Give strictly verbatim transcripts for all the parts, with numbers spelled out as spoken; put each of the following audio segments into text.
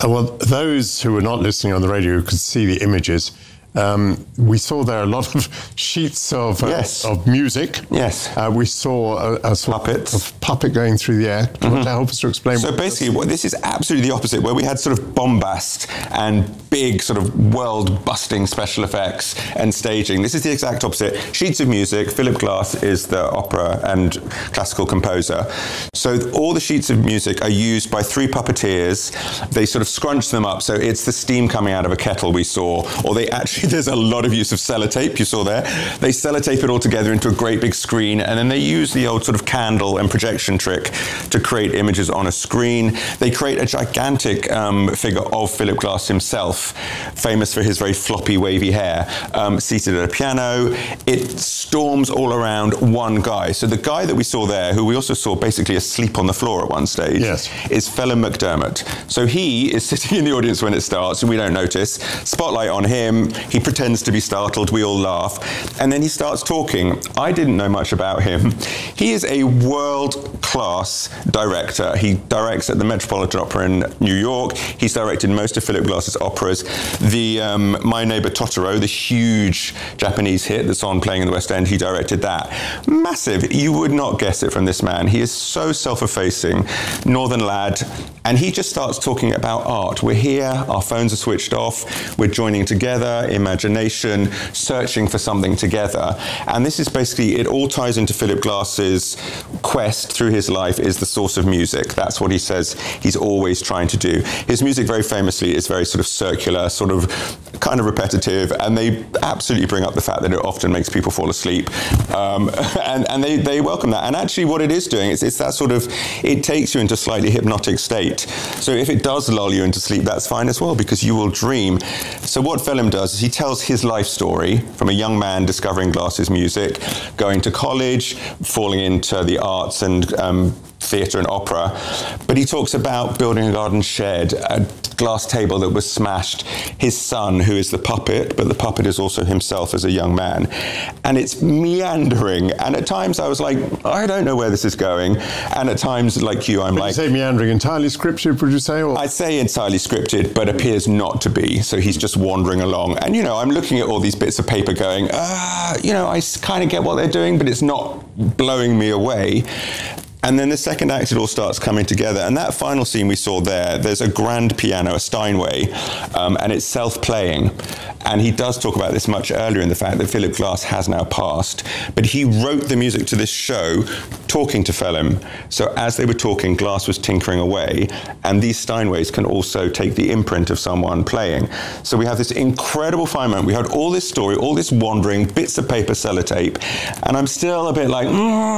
well, those who were not listening on the radio could see the images. Um, we saw there a lot of sheets of uh, yes. of music. Yes. Uh, we saw a, a sort Puppets. of puppet going through the air. Do you mm-hmm. want to help us to explain? So what basically, what, this is absolutely the opposite, where we had sort of bombast and big sort of world-busting special effects and staging. This is the exact opposite. Sheets of music. Philip Glass is the opera and classical composer. So all the sheets of music are used by three puppeteers. They sort of scrunch them up, so it's the steam coming out of a kettle we saw, or they actually there's a lot of use of sellotape, you saw there. They sellotape it all together into a great big screen, and then they use the old sort of candle and projection trick to create images on a screen. They create a gigantic um, figure of Philip Glass himself, famous for his very floppy, wavy hair, um, seated at a piano. It storms all around one guy. So the guy that we saw there, who we also saw basically asleep on the floor at one stage, yes. is Phelim McDermott. So he is sitting in the audience when it starts, and we don't notice. Spotlight on him. He pretends to be startled. We all laugh. And then he starts talking. I didn't know much about him. He is a world-class director. He directs at the Metropolitan Opera in New York. He's directed most of Philip Glass's operas. The um, My Neighbor Totoro, the huge Japanese hit that's on playing in the West End, he directed that. Massive. You would not guess it from this man. He is so self-effacing, northern lad, and he just starts talking about art. We're here, our phones are switched off, we're joining together, imagination, searching for something together. And this is basically, it all ties into Philip Glass's quest through his life is the source of music. That's what he says he's always trying to do. His music, very famously, is very sort of circular, sort of kind of repetitive, and they absolutely bring up the fact that it often makes people fall asleep. Um, and and they, they welcome that. And actually what it is doing is it's that sort of, it takes you into a slightly hypnotic state. So if it does lull you into sleep, that's fine as well, because you will dream. So what Phelim does is he tells his life story from a young man discovering Glass's music, going to college, falling into the arts and um, theatre and opera. But he talks about building a garden shed, a glass table that was smashed, his son, who is the puppet, but the puppet is also himself as a young man. And it's meandering. And at times I was like, I don't know where this is going. And at times, like you, I'm would like... you say meandering, entirely scripted, would you say? Or? I'd say entirely scripted, but appears not to be. So he's just wandering along. And, you know, I'm looking at all these bits of paper going, ah, you know, I kind of get what they're doing, but it's not blowing me away. And then the second act, it all starts coming together. And that final scene we saw there, there's a grand piano, a Steinway, um, and it's self-playing. And he does talk about this much earlier in the fact that Philip Glass has now passed. But he wrote the music to this show talking to Phelim. So as they were talking, Glass was tinkering away. And these Steinways can also take the imprint of someone playing. So we have this incredible fine moment. We heard all this story, all this wandering, bits of paper sellotape. And I'm still a bit like,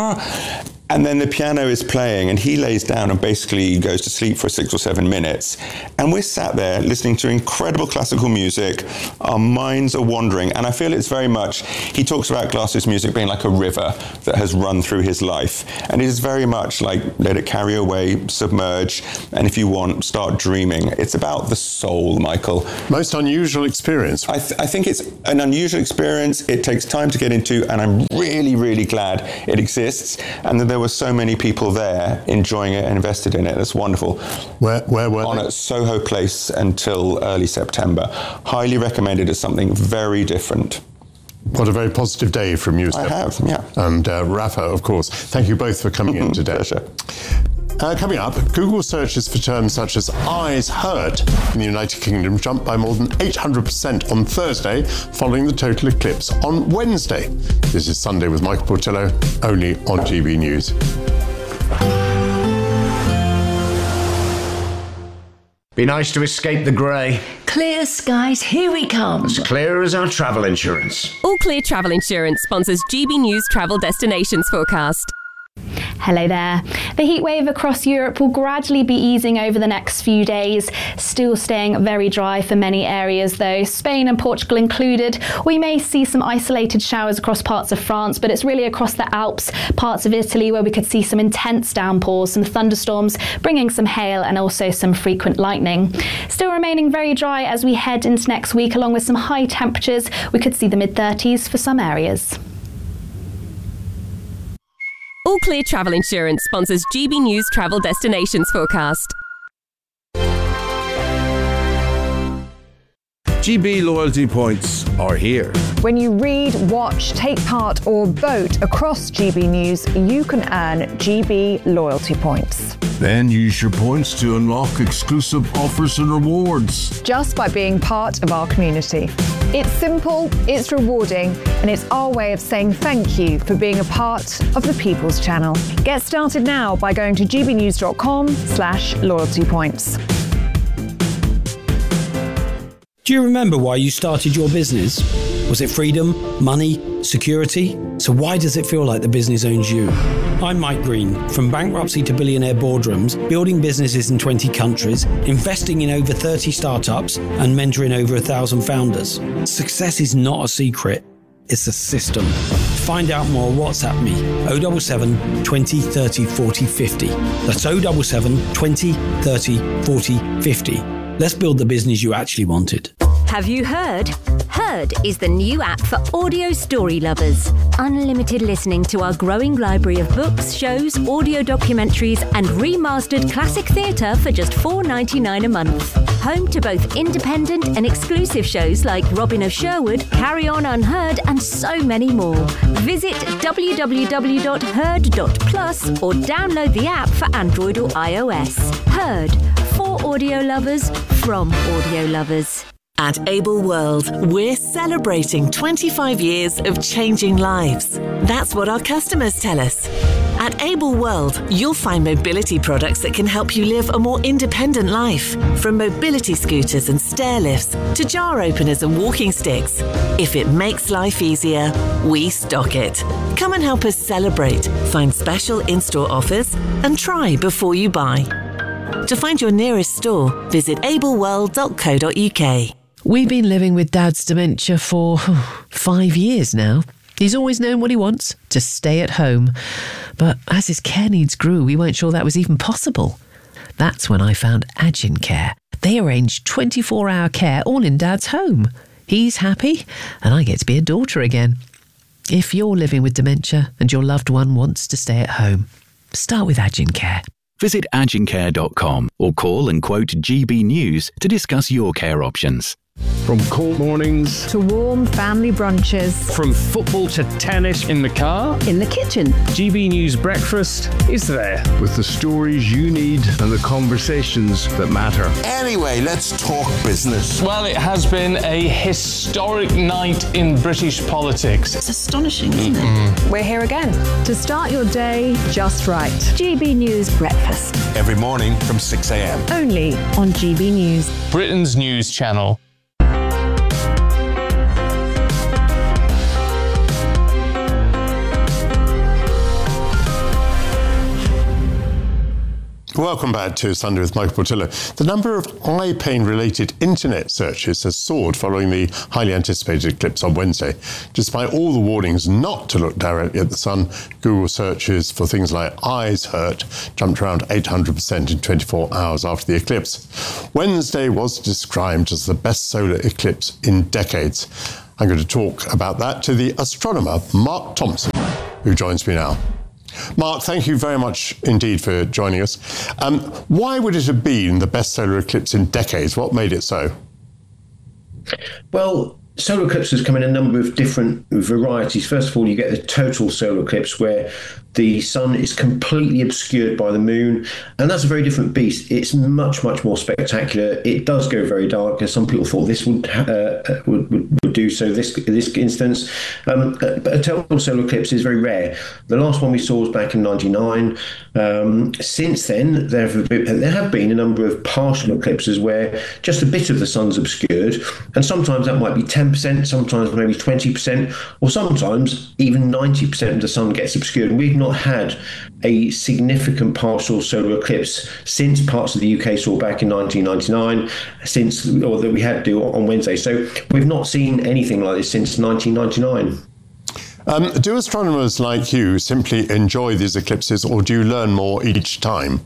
mm. And then the piano is playing and he lays down and basically goes to sleep for six or seven minutes. And we're sat there listening to incredible classical music. Our minds are wandering. And I feel it's very much, he talks about Glass's music being like a river that has run through his life. And it is very much like, let it carry away, submerge, and if you want, start dreaming. It's about the soul, Michael. Most unusual experience. I, th- I think it's an unusual experience. It takes time to get into, and I'm really, really glad it exists. And that there were so many people there enjoying it and invested in it. It's wonderful. Where, where were On they? at Soho Place until early September. Highly recommended as something very different. What a very positive day from music. I have, yeah. And uh, Rafa, of course. Thank you both for coming in today. Pleasure. Uh, coming up, Google searches for terms such as eyes hurt in the United Kingdom jumped by more than eight hundred percent on Thursday, following the total eclipse on Wednesday. This is Sunday with Michael Portillo, only on G B News. Be nice to escape the grey. Clear skies, here we come. As clear as our travel insurance. All Clear Travel Insurance sponsors G B News Travel Destinations Forecast. Hello there. The heat wave across Europe will gradually be easing over the next few days, still staying very dry for many areas though, Spain and Portugal included. We may see some isolated showers across parts of France, but it's really across the Alps, parts of Italy where we could see some intense downpours, some thunderstorms, bringing some hail and also some frequent lightning. Still remaining very dry as we head into next week, along with some high temperatures. We could see the mid thirties for some areas. All Clear Travel Insurance sponsors G B News Travel Destinations Forecast. G B loyalty points are here. When you read, watch, take part or vote across G B News, you can earn G B loyalty points. Then use your points to unlock exclusive offers and rewards. Just by being part of our community. It's simple, it's rewarding, and it's our way of saying thank you for being a part of the People's Channel. Get started now by going to gbnews.com slash loyalty points. Do you remember why you started your business? Was it freedom, money, security? So why does it feel like the business owns you? I'm Mike Green. From bankruptcy to billionaire boardrooms, building businesses in twenty countries, investing in over thirty startups, and mentoring over a thousand founders. Success is not a secret. It's a system. Find out more, WhatsApp me, oh seven seven, twenty, thirty, forty, fifty. That's oh seven seven, twenty, thirty, forty, fifty. Let's build the business you actually wanted. Have you heard? Heard is the new app for audio story lovers. Unlimited listening to our growing library of books, shows, audio documentaries, and remastered classic theatre for just four dollars and ninety-nine cents a month. Home to both independent and exclusive shows like Robin of Sherwood, Carry On Unheard, and so many more. Visit w w w dot heard dot plus or download the app for Android or iOS. Heard, for audio lovers, from audio lovers. At Able World, we're celebrating twenty-five years of changing lives. That's what our customers tell us. At Able World, you'll find mobility products that can help you live a more independent life. From mobility scooters and stair lifts to jar openers and walking sticks. If it makes life easier, we stock it. Come and help us celebrate, find special in-store offers, and try before you buy. To find your nearest store, visit able world dot co dot u k. We've been living with Dad's dementia for five years now. He's always known what he wants, to stay at home. But as his care needs grew, we weren't sure that was even possible. That's when I found Agin Care. They arrange twenty-four hour care all in Dad's home. He's happy, and I get to be a daughter again. If you're living with dementia and your loved one wants to stay at home, start with Agin Care. Visit agin care dot com or call and quote G B News to discuss your care options. From cold mornings to warm family brunches, from football to tennis in the car, in the kitchen, G B News Breakfast is there with the stories you need and the conversations that matter. Anyway, let's talk business. Well, it has been a historic night in British politics. It's astonishing, isn't mm-hmm. it? We're here again to start your day just right. G B News Breakfast. Every morning from six a m. Only on G B News. Britain's news channel. Welcome back to Sunday with Michael Portillo. The number of eye pain-related internet searches has soared following the highly anticipated eclipse on Wednesday. Despite all the warnings not to look directly at the sun, Google searches for things like eyes hurt jumped around eight hundred percent in twenty-four hours after the eclipse. Wednesday was described as the best solar eclipse in decades. I'm going to talk about that to the astronomer Mark Thompson, who joins me now. Mark, thank you very much indeed for joining us. Um, why would it have been the best solar eclipse in decades? What made it so? Well, solar eclipses come in a number of different varieties. First of all, you get the total solar eclipse where the sun is completely obscured by the moon, and that's a very different beast. It's much, much more spectacular. It does go very dark, as some people thought this would uh, would, would, would do so this this instance. Um, but a total solar eclipse is very rare. The last one we saw was back in ninety-nine. Um, since then, there have, been, there have been a number of partial eclipses where just a bit of the sun's obscured, and sometimes that might be ten percent, sometimes maybe twenty percent, or sometimes even ninety percent of the sun gets obscured. And we've not had a significant partial solar eclipse since parts of the U K saw back in nineteen ninety-nine, since or that we had to on Wednesday. So we've not seen anything like this since nineteen ninety-nine. Um, do astronomers like you simply enjoy these eclipses, or do you learn more each time?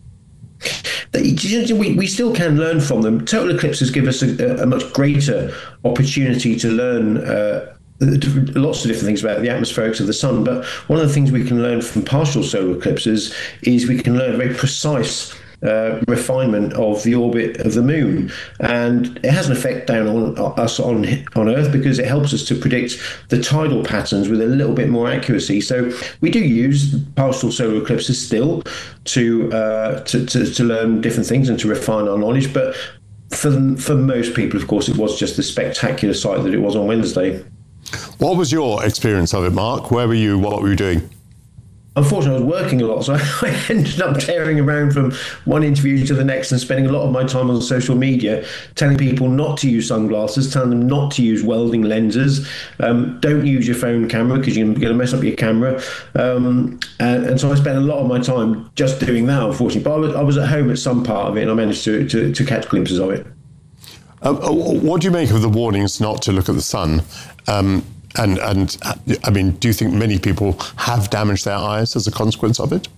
We, we still can learn from them. Total eclipses give us a, a much greater opportunity to learn uh, lots of different things about the atmospherics of the sun, but one of the things we can learn from partial solar eclipses is we can learn very precise uh, refinement of the orbit of the moon. And it has an effect down on us on, on Earth because it helps us to predict the tidal patterns with a little bit more accuracy. So we do use partial solar eclipses still to, uh, to, to, to learn different things and to refine our knowledge. But for, for most people, of course, it was just the spectacular sight that it was on Wednesday. What was your experience of it, Mark? Where were you? What were you doing? Unfortunately, I was working a lot, so I ended up tearing around from one interview to the next and spending a lot of my time on social media telling people not to use sunglasses, telling them not to use welding lenses, um, don't use your phone camera because you're going to mess up your camera. Um, and, and so I spent a lot of my time just doing that, unfortunately. But I was, I was at home at some part of it and I managed to, to, to catch glimpses of it. Uh, what do you make of the warnings not to look at the sun? Um, and, and I mean, do you think many people have damaged their eyes as a consequence of it?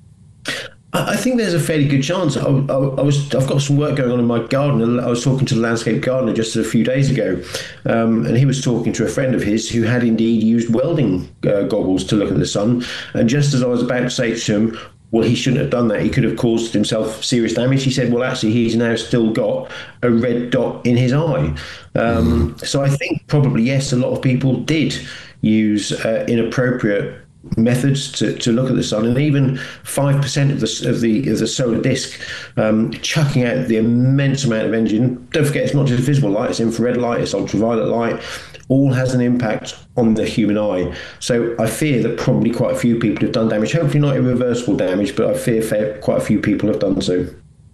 I think there's a fairly good chance. I, I, I was, I've got some work going on in my garden. I was talking to the landscape gardener just a few days ago, um, and he was talking to a friend of his who had indeed used welding uh, goggles to look at the sun. And just as I was about to say to him, well, he shouldn't have done that, he could have caused himself serious damage, he said, well, actually, he's now still got a red dot in his eye. Um, mm. So I think probably, yes, a lot of people did use uh, inappropriate methods to, to look at the sun, and even five percent of the of the of the solar disk um, chucking out the immense amount of energy. And don't forget, it's not just visible light, it's infrared light, it's ultraviolet light, all has an impact on the human eye. So I fear that probably quite a few people have done damage, hopefully not irreversible damage, but I fear fair, quite a few people have done so.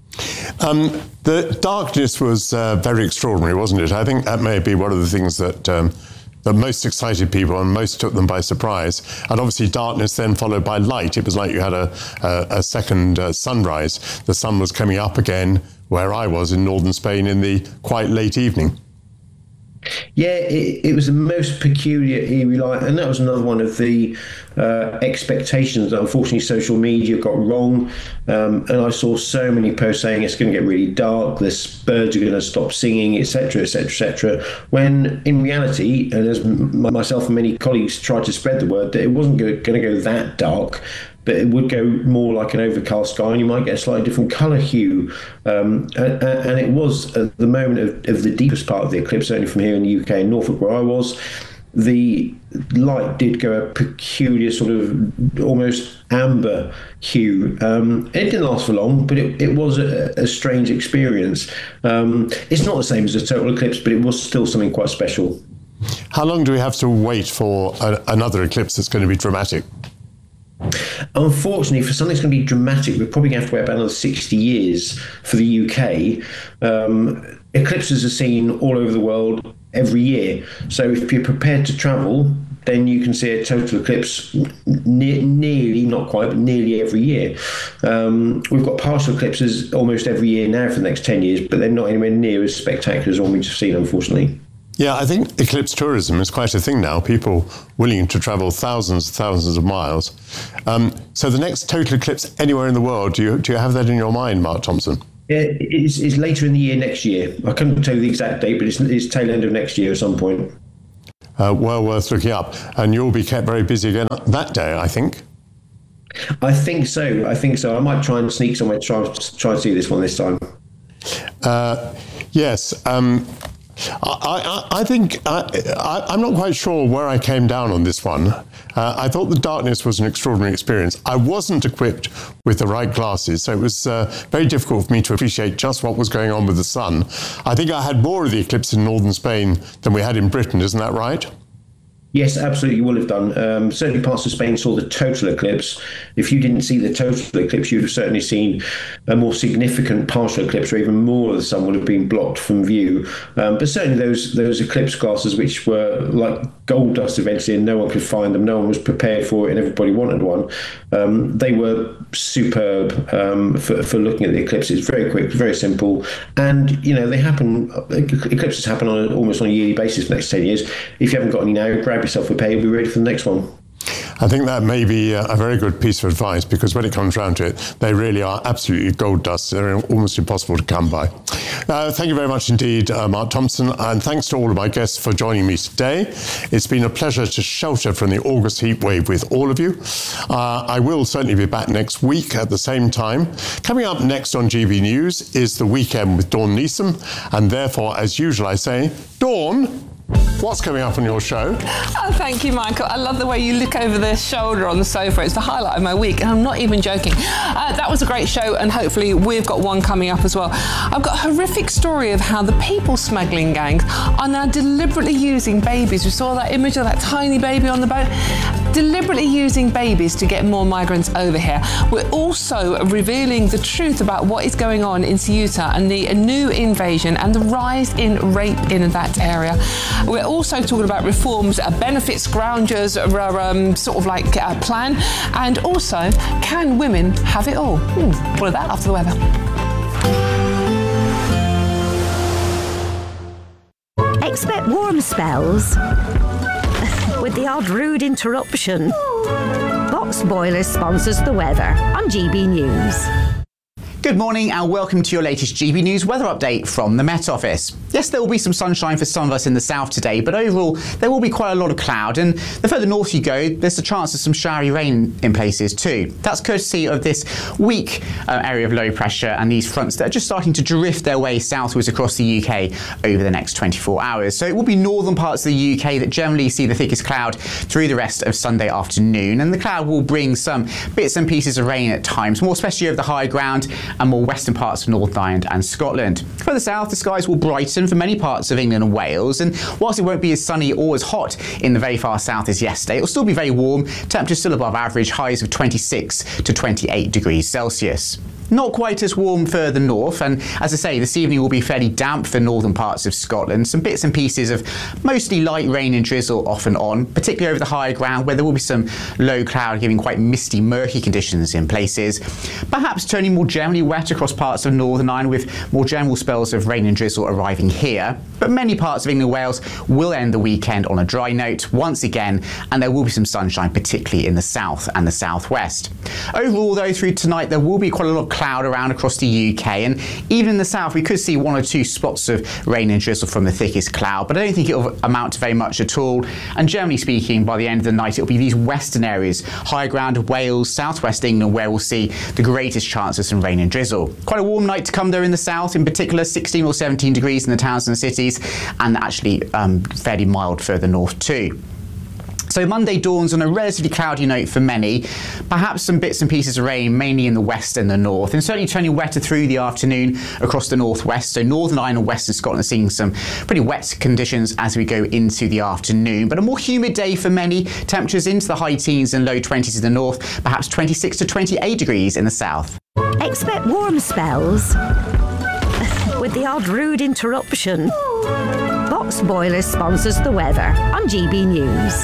Um, the darkness was uh, very extraordinary, wasn't it? I think that may be one of the things that um, that most excited people and most took them by surprise. And obviously darkness then followed by light. It was like you had a, a, a second uh, sunrise. The sun was coming up again where I was in northern Spain in the quite late evening. Yeah, it, it was the most peculiar, eerie light, and that was another one of the uh, expectations that unfortunately social media got wrong. Um, and I saw so many posts saying it's going to get really dark, the birds are going to stop singing, et cetera, et cetera, et cetera. When in reality, and as myself and many colleagues tried to spread the word, that it wasn't going to go that dark, but it would go more like an overcast sky, and you might get a slightly different colour hue. Um, and, and it was at the moment of, of the deepest part of the eclipse, certainly from here in the U K, in Norfolk, where I was, the light did go a peculiar sort of almost amber hue. Um, it didn't last for long, but it, it was a, a strange experience. Um, it's not the same as a total eclipse, but it was still something quite special. How long do we have to wait for a, another eclipse that's going to be dramatic? Unfortunately, for something that's going to be dramatic, we're probably going to have to wait about another sixty years for the U K. Um, eclipses are seen all over the world every year. So if you're prepared to travel, then you can see a total eclipse ne- nearly, not quite, but nearly every year. Um, we've got partial eclipses almost every year now for the next ten years, but they're not anywhere near as spectacular as one we've seen, unfortunately. Yeah, I think eclipse tourism is quite a thing now. People willing to travel thousands and thousands of miles. Um, so the next total eclipse anywhere in the world, do you do you have that in your mind, Mark Thompson? Yeah, it's, it's later in the year next year. I couldn't tell you the exact date, but it's, it's tail end of next year at some point. Uh, well worth looking up. And you'll be kept very busy again that day, I think. I think so. I think so. I might try and sneak somewhere to try, try and see this one this time. Uh, yes. Um, I, I, I think I, I, I'm not quite sure where I came down on this one. Uh, I thought the darkness was an extraordinary experience. I wasn't equipped with the right glasses, so it was uh, very difficult for me to appreciate just what was going on with the sun. I think I had more of the eclipse in northern Spain than we had in Britain, isn't that right? Yes, absolutely, you will have done. Um, certainly parts of Spain saw the total eclipse. If you didn't see the total eclipse, you'd have certainly seen a more significant partial eclipse, or even more of the sun would have been blocked from view. Um, but certainly those those eclipse glasses, which were like gold dust eventually, and no one could find them, no one was prepared for it, and everybody wanted one, um, they were superb um, for, for looking at the eclipses. Very quick, very simple. And, you know, they happen, eclipses happen on a, almost on a yearly basis for the next ten years. If you haven't got any now, grab yourself a pair, you'll be ready for the next one. I think that may be a very good piece of advice, because when it comes round to it, they really are absolutely gold dust. They're almost impossible to come by. Uh, thank you very much indeed, uh, Mark Thompson, and thanks to all of my guests for joining me today. It's been a pleasure to shelter from the August heat wave with all of you. Uh, I will certainly be back next week at the same time. Coming up next on G B News is The Weekend with Dawn Neeson, and therefore, as usual, I say, Dawn, what's coming up on your show? Oh, thank you, Michael. I love the way you look over the shoulder on the sofa. It's the highlight of my week, and I'm not even joking. Uh, that was a great show, and hopefully we've got one coming up as well. I've got a horrific story of how the people smuggling gangs are now deliberately using babies. We saw that image of that tiny baby on the boat. Deliberately using babies to get more migrants over here. We're also revealing the truth about what is going on in Ceuta and the new invasion and the rise in rape in that area. We're also talking about reforms, a benefits grounders um, sort of like uh, plan, and also, can women have it all? Hmm, all of that after the weather. Expect warm spells with the odd rude interruption. Box Boilers sponsors the weather on G B News. Good morning and welcome to your latest G B News weather update from the Met Office. Yes, there will be some sunshine for some of us in the south today, but overall there will be quite a lot of cloud, and the further north you go, there's a chance of some showery rain in places too. That's courtesy of this weak uh, area of low pressure and these fronts that are just starting to drift their way southwards across the U K over the next twenty-four hours. So it will be northern parts of the U K that generally see the thickest cloud through the rest of Sunday afternoon, and the cloud will bring some bits and pieces of rain at times, more especially over the high ground and more western parts of Northern Ireland and Scotland. Further south, the skies will brighten for many parts of England and Wales, and whilst it won't be as sunny or as hot in the very far south as yesterday, it'll still be very warm, temperatures still above average, highs of twenty-six to twenty-eight degrees Celsius. Not quite as warm further north, and as I say, this evening will be fairly damp for northern parts of Scotland. Some bits and pieces of mostly light rain and drizzle off and on, particularly over the higher ground where there will be some low cloud giving quite misty, murky conditions in places. Perhaps turning more generally wet across parts of Northern Ireland with more general spells of rain and drizzle arriving here. But many parts of England and Wales will end the weekend on a dry note once again, and there will be some sunshine, particularly in the south and the southwest. Overall though, through tonight there will be quite a lot of cloud around across the U K, and even in the south we could see one or two spots of rain and drizzle from the thickest cloud, but I don't think it'll amount to very much at all. And generally speaking, by the end of the night it'll be these western areas, high ground of Wales, southwest England, where we'll see the greatest chance of some rain and drizzle. Quite a warm night to come though in the south, in particular sixteen or seventeen degrees in the towns and cities, and actually um, fairly mild further north too. So Monday dawns on a relatively cloudy note for many, perhaps some bits and pieces of rain, mainly in the west and the north, and certainly turning wetter through the afternoon across the northwest. So Northern Ireland and Western Scotland seeing some pretty wet conditions as we go into the afternoon, but a more humid day for many, temperatures into the high teens and low twenties in the north, perhaps twenty-six to twenty-eight degrees in the south. Expect warm spells with the odd rude interruption. Box Boilers sponsors the weather on G B News.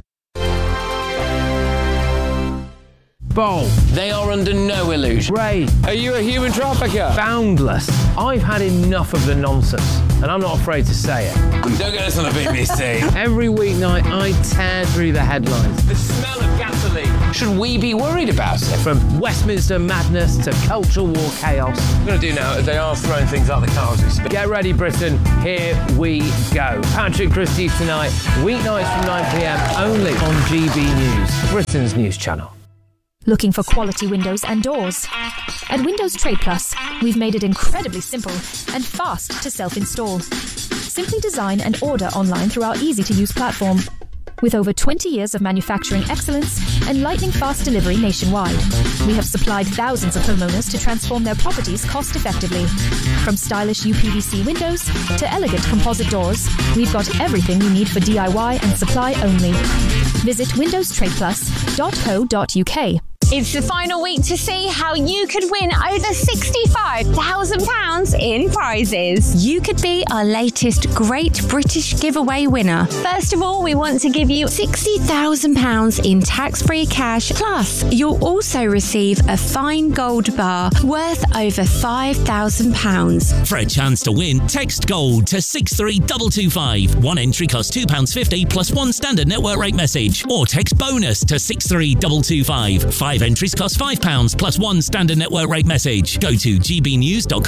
Bold. They are under no illusion. Ray. Are you a human trafficker? Boundless. I've had enough of the nonsense, and I'm not afraid to say it. Don't get this on the B B C. Every weeknight, I tear through the headlines. The smell of gasoline. Should we be worried about it? From Westminster madness to cultural war chaos. What we're going to do now is they are throwing things out the car as we speak. Get ready, Britain. Here we go. Patrick Christie tonight, weeknights from nine p m, only on G B News, Britain's news channel. Looking for quality windows and doors? At Windows Trade Plus, we've made it incredibly simple and fast to self-install. Simply design and order online through our easy-to-use platform. With over twenty years of manufacturing excellence and lightning-fast delivery nationwide, we have supplied thousands of homeowners to transform their properties cost-effectively. From stylish U P V C windows to elegant composite doors, we've got everything you need for D I Y and supply only. Visit windows trade plus dot co dot U K. It's the final week to see how you could win over sixty-five thousand pounds in prizes. You could be our latest Great British Giveaway winner. First of all, we want to give you sixty thousand pounds in tax-free cash. Plus, you'll also receive a fine gold bar worth over five thousand pounds. For a chance to win, text GOLD to six three two two five. One entry costs two pounds fifty plus one standard network rate message. Or text BONUS to six three two two five. Five entries cost five pounds plus one standard network rate message. Go to gbnews dot com slash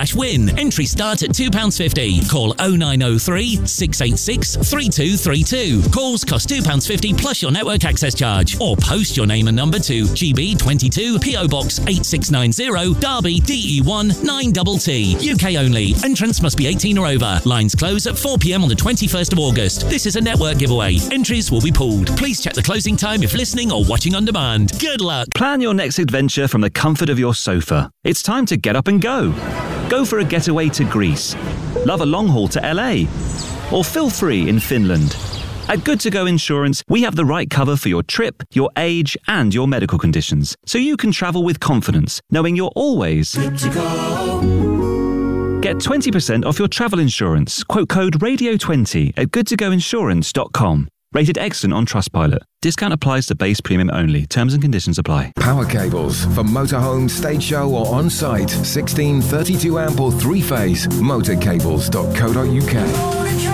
slash win. Entries start at two pounds fifty. Call oh nine oh three, six eight six, three two three two. Calls cost two pounds fifty plus your network access charge. Or post your name and number to G B twenty-two, P O Box eight six nine zero, Derby, D E one nine T T. U K only. Entrants must be eighteen or over. Lines close at four p.m. on the twenty-first of August. This is a network giveaway. Entries will be pooled. Please check the closing time if listening or watching on demand. Good luck. Plan your next adventure from the comfort of your sofa. It's time to get up and go. Go for a getaway to Greece. Love a long haul to L A. Or feel free in Finland. At Good To Go Insurance, we have the right cover for your trip, your age, and your medical conditions, so you can travel with confidence, knowing you're always good to go. Get twenty percent off your travel insurance. Quote code radio twenty at good to go insurance dot com. Rated excellent on Trustpilot. Discount applies to base premium only. Terms and conditions apply. Power cables for motorhome, stage show or on-site. sixteen, thirty-two amp or three-phase. motorcables dot co dot uk.